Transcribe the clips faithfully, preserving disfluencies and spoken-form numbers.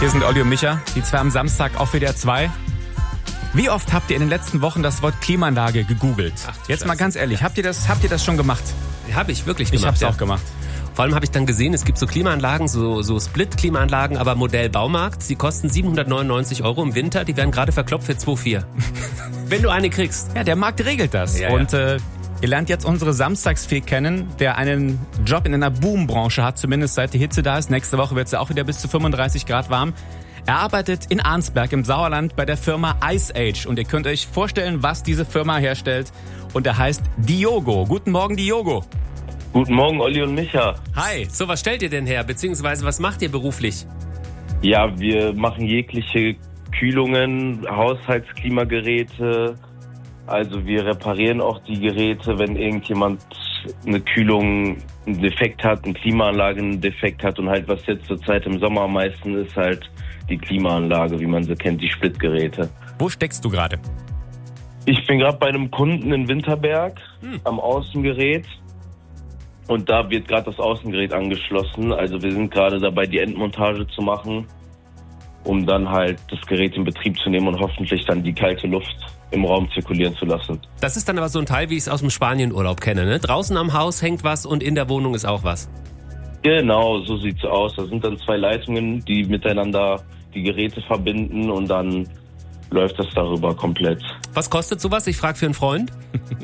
Hier sind Olli und Micha, die zwei am Samstag auf W D R zwei. Wie oft habt ihr in den letzten Wochen das Wort Klimaanlage gegoogelt? Ach, Jetzt Scheiße. Mal ganz ehrlich, habt ihr das, habt ihr das schon gemacht? Habe ich wirklich gemacht. Ich hab's ja. auch gemacht. Vor allem habe ich dann gesehen, es gibt so Klimaanlagen, so, so Split-Klimaanlagen, aber Modell Baumarkt. Sie kosten siebenhundertneunundneunzig Euro im Winter. Die werden gerade verkloppt für zwei Komma vier. Wenn du eine kriegst. Ja, der Markt regelt das. Ja, und ja. Äh, ihr lernt jetzt unsere Samstagsfee kennen, der einen Job in einer Boombranche hat, zumindest seit die Hitze da ist. Nächste Woche wird es ja auch wieder bis zu fünfunddreißig Grad warm. Er arbeitet in Arnsberg im Sauerland bei der Firma Ice Age. Und ihr könnt euch vorstellen, was diese Firma herstellt. Und er heißt Diogo. Guten Morgen, Diogo. Guten Morgen, Olli und Micha. Hi. So, was stellt ihr denn her? Beziehungsweise, was macht ihr beruflich? Ja, wir machen jegliche Kühlungen, Haushaltsklimageräte. Also wir reparieren auch die Geräte, wenn irgendjemand eine Kühlung, einen Defekt hat, eine Klimaanlage einen Defekt hat. Und halt, was jetzt zurzeit im Sommer am meisten ist, halt die Klimaanlage, wie man sie kennt, die Splitgeräte. Wo steckst du gerade? Ich bin gerade bei einem Kunden in Winterberg hm. am Außengerät. Und da wird gerade das Außengerät angeschlossen. Also wir sind gerade dabei, die Endmontage zu machen, um dann halt das Gerät in Betrieb zu nehmen und hoffentlich dann die kalte Luft im Raum zirkulieren zu lassen. Das ist dann aber so ein Teil, wie ich es aus dem Spanienurlaub kenne, ne? Draußen am Haus hängt was und in der Wohnung ist auch was. Genau, so sieht's aus. Da sind dann zwei Leitungen, die miteinander die Geräte verbinden und dann läuft das darüber komplett. Was kostet sowas? Ich frage für einen Freund.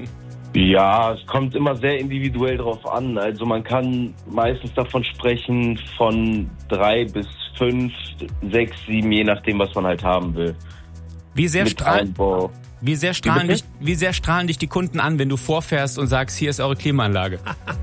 Ja, es kommt immer sehr individuell drauf an. Also man kann meistens davon sprechen von drei bis fünf, sechs, sieben, je nachdem, was man halt haben will. Wie sehr, strahlen, Einbau. wie, sehr strahlen dich, wie sehr strahlen dich die Kunden an, wenn du vorfährst und sagst, hier ist eure Klimaanlage?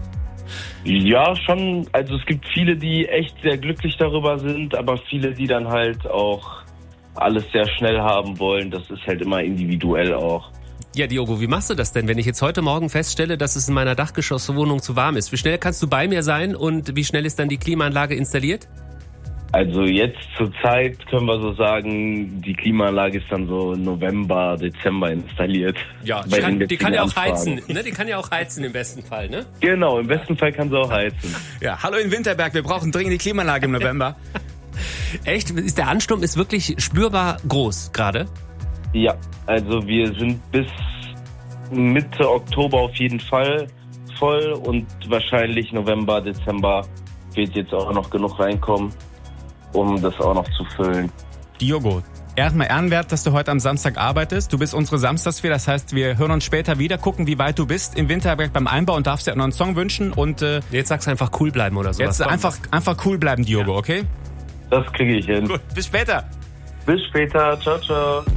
Ja, schon. Also es gibt viele, die echt sehr glücklich darüber sind, aber viele, die dann halt auch alles sehr schnell haben wollen. Das ist halt immer individuell auch. Ja, Diogo, wie machst du das denn, wenn ich jetzt heute Morgen feststelle, dass es in meiner Dachgeschosswohnung zu warm ist? Wie schnell kannst du bei mir sein und wie schnell ist dann die Klimaanlage installiert? Also jetzt zur Zeit können wir so sagen, die Klimaanlage ist dann so November, Dezember installiert. Ja, die kann, die kann ja auch heizen, ne? Die kann ja auch heizen im besten Fall, ne? Genau, im besten Fall kann sie auch heizen. Ja, hallo in Winterberg, wir brauchen dringend die Klimaanlage im November. Echt? Ist der Ansturm ist wirklich spürbar groß gerade? Ja, also wir sind bis Mitte Oktober auf jeden Fall voll und wahrscheinlich November, Dezember wird jetzt auch noch genug reinkommen, um das auch noch zu füllen. Diogo, erstmal ehrenwert, dass du heute am Samstag arbeitest. Du bist unsere Samstagsfee, das heißt, wir hören uns später wieder, gucken, wie weit du bist im Winterberg beim Einbau und darfst dir auch noch einen Song wünschen. Und äh, jetzt sagst du einfach cool bleiben oder sowas. Jetzt einfach, einfach cool bleiben, Diogo, ja. Okay? Das kriege ich hin. Gut, bis später. Bis später, ciao, ciao.